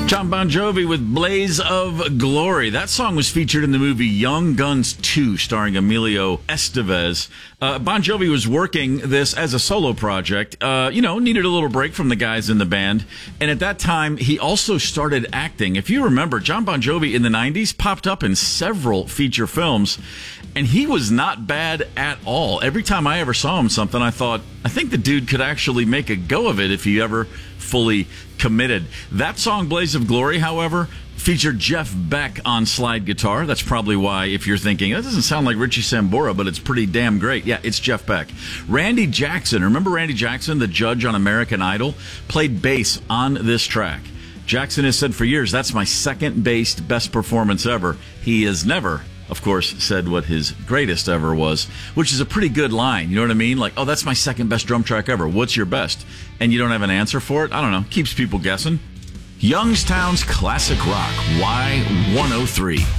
John Bon Jovi with Blaze of Glory. That song was featured in the movie Young Guns 2, starring Emilio Estevez. Bon Jovi was working this as a solo project. Needed a little break from the guys in the band. And at that time, he also started acting. If you remember, John Bon Jovi in the 90s popped up in several feature films, and he was not bad at all. Every time I ever saw him in something, I thought, I think the dude could actually make a go of it if he ever fully committed. That song, Blaze of Glory, however, featured Jeff Beck on slide guitar. That's probably why, if you're thinking, that doesn't sound like Richie Sambora, but it's pretty damn great. Yeah, it's Jeff Beck. Randy Jackson, remember Randy Jackson, the judge on American Idol, played bass on this track. Jackson has said for years, that's my second-based best performance ever. He has never, of course, said what his greatest ever was, which is a pretty good line. You know what I mean? Like, oh, that's my second best drum track ever. What's your best? And you don't have an answer for it? I don't know. Keeps people guessing. Youngstown's Classic Rock, Y103.